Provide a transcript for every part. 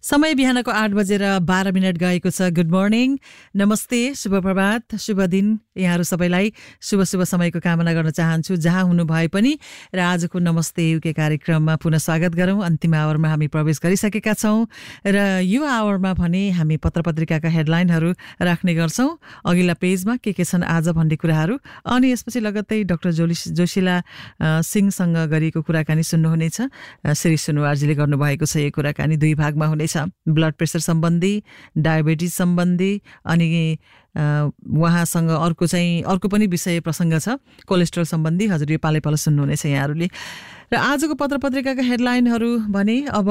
समय बिहानको 8:12 गएको छ। गुड मर्निङ, नमस्ते, शुभ प्रभात, शुभ दिन यहाँहरू सबैलाई शुभ शुभ समयको कामना गर्न चाहन्छु जहाँ हुनु भए पनि। र आजको नमस्ते युके कार्यक्रममा पुनः स्वागत गरौँ। अन्तिम आवरमा हामी प्रवेश गरिसकेका छौँ र यो आवरमा भने हामी पत्रपत्रिकाका हेडलाइनहरू राख्ने गर्छौँ। अघिल्ला पेजमा के छन् आज भन्ने कुराहरू, अनि यसपछि लगत्तै डाक्टर जोशीला सिंहसँग गरिएको कुराकानी सुन्नुहुनेछ। श्री सुनुवारजीले गर्नुभएको छ। यो कुराकानी दुई भागमा हुनेछ। ब्लड प्रेसर सम्बन्धी, डायबिटिज सम्बन्धी, अनि उहाँसँग अर्को पनि विषय प्रसङ्ग छ कोलेस्ट्रोल सम्बन्धी। हजुर यो पालै पालो सुन्नुहुनेछ यहाँहरूले। र आजको पत्रपत्रिकाका हेडलाइनहरू भने अब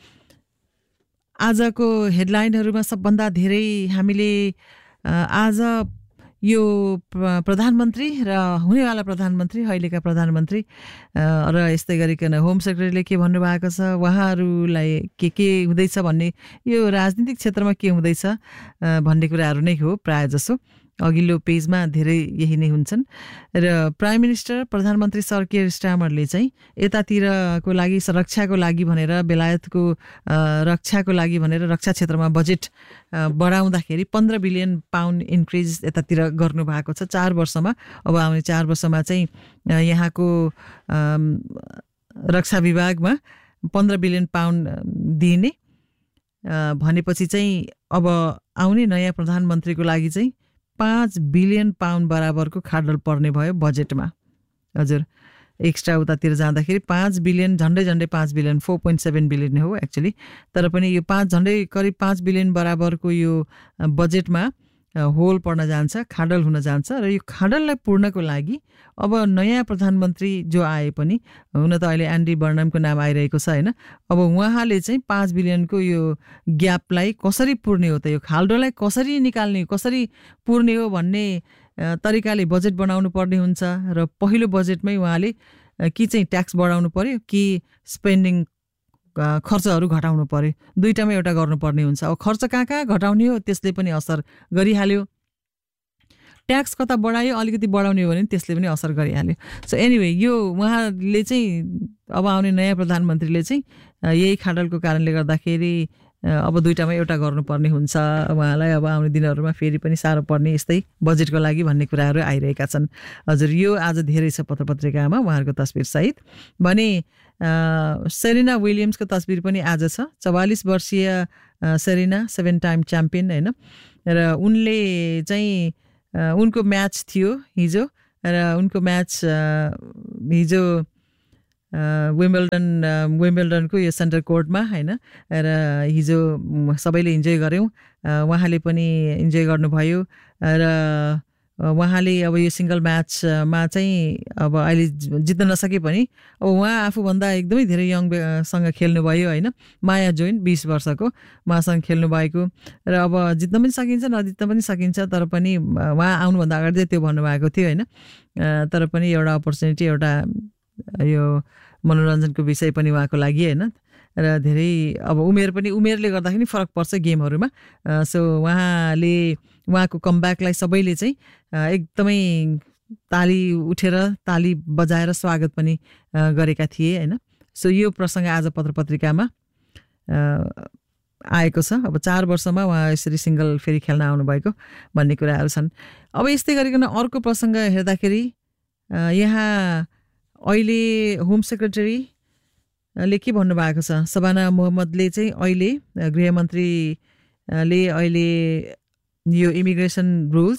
आजको हेडलाइनहरूमा सबभन्दा धेरै हामीले आज यो प्रधानमन्त्री र हुनेवाला प्रधानमन्त्री, अहिलेका प्रधानमन्त्री र यस्तै गरिकन होम सेक्रेटरीले के भन्नुभएको छ, उहाँहरूलाई के हुँदैछ भन्ने, यो राजनीतिक क्षेत्रमा के हुँदैछ भन्ने कुराहरू नै हो प्रायः जसो। अघिल्लो पेजमा धेरै यही नै हुन्छन्। र प्राइम मिनिस्टर प्रधानमन्त्री सर केयर स्टामरले चाहिँ यतातिरको लागि रक्षाको लागि भनेर, बेलायतको रक्षाको लागि भनेर रक्षा क्षेत्रमा बजेट बढाउँदाखेरि 15 बिलियन पाउन्ड इन्क्रिज यतातिर गर्नुभएको छ 4 वर्षमा। अब आउने 4 वर्षमा चाहिँ यहाँको रक्षा विभागमा 15 बिलियन पाउन्ड दिने भनेपछि चाहिँ अब आउने नयाँ प्रधानमन्त्रीको लागि चाहिँ 5 बिलियन पाउन्ड बराबरको खाडल पर्ने भयो बजेटमा। हजुर, एक्स्ट्रा उतातिर जाँदाखेरि 5 बिलियन, झन्डै 5 बिलियन, 4.7 बिलियन हो एक्चुअली। तर पनि यो झन्डै करिब 5 बिलियन बराबरको यो बजेटमा होल पर्न जान्छ, खाडल हुन जान्छ। र यो खाडललाई पूर्णको लागि अब नयाँ प्रधानमन्त्री जो आए पनि, हुन त अहिले एन्डी बर्नमको नाम आइरहेको छ होइन, अब उहाँले चाहिँ 5 बिलियनको यो ग्यापलाई कसरी पुर्ने हो त, यो खाल्डोलाई कसरी निकाल्ने, कसरी पुर्ने हो भन्ने तरिकाले बजेट बनाउनु पर्ने हुन्छ। र पहिलो बजेटमै उहाँले कि चाहिँ ट्याक्स बढाउनु पर्यो कि स्पेन्डिङ खर्चहरू घटाउनु पर्यो, दुईटामा एउटा गर्नुपर्ने हुन्छ। अब खर्च कहाँ घटाउने हो त्यसले पनि असर गरिहाल्यो, ट्याक्स कता बढायो अलिकति बढाउने हो भने त्यसले पनि असर गरिहाल्यो। सो एनिवे यो उहाँले चाहिँ अब आउने नयाँ प्रधानमन्त्रीले चाहिँ यही खाडलको कारणले गर्दाखेरि अब दुईटामा एउटा गर्नुपर्ने हुन्छ उहाँलाई। अब आउने दिनहरूमा फेरि पनि साह्रो पर्ने यस्तै बजेटको लागि भन्ने कुराहरू आइरहेका छन्। हजुर, यो आज धेरै छ पत्रपत्रिकामा उहाँहरूको तस्बिरसहित। भने सेरिना विलियम्सको तस्बिर पनि आज छ। 44 वर्षीय सेरिना, 7 टाइम च्याम्पियन होइन। र उनले चाहिँ उनको म्याच थियो हिजो, र उनको म्याच हिजो विम्बल्डनको यो सेन्टर कोर्टमा होइन। र हिजो सबैले इन्जोय गऱ्यौँ, उहाँले पनि इन्जोय गर्नुभयो। र उहाँले अब यो सिङ्गल म्याचमा चाहिँ अब अहिले जित्न नसके पनि अब उहाँ आफूभन्दा एकदमै धेरै यङसँग खेल्नुभयो होइन। माया जोइन 20 वर्षको उहाँसँग खेल्नुभएको, र अब जित्न पनि सकिन्छ नजित्न पनि सकिन्छ, तर पनि उहाँ आउनुभन्दा अगाडि चाहिँ त्यो भन्नुभएको थियो होइन। तर पनि एउटा अपर्च्युनिटी, एउटा यो मनोरञ्जनको विषय पनि उहाँको लागि होइन। र धेरै अब उमेरले गर्दाखेरि फरक पर्छ गेमहरूमा। सो उहाँको कमब्याकलाई सबैले चाहिँ एकदमै ताली उठेर, ताली बजाएर स्वागत पनि गरेका थिए होइन। सो यो प्रसङ्ग आज पत्रपत्रिकामा आएको छ। अब 4 वर्षमा उहाँ यसरी सिङ्गल फेरि खेल्न आउनुभएको भन्ने कुराहरू छन्। अब यस्तै गरिकन अर्को प्रसङ्ग हेर्दाखेरि यहाँ अहिले होम सेक्रेटरीले के भन्नुभएको छ, सबाना मोहम्मदले चाहिँ अहिले गृहमन्त्रीले अहिले यो इमिग्रेसन रुल्स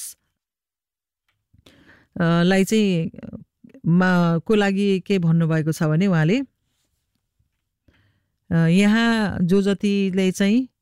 लाई चाहिँ को लागि के भन्नुभएको छ भने, उहाँले यहाँ जो जतिले चाहिँ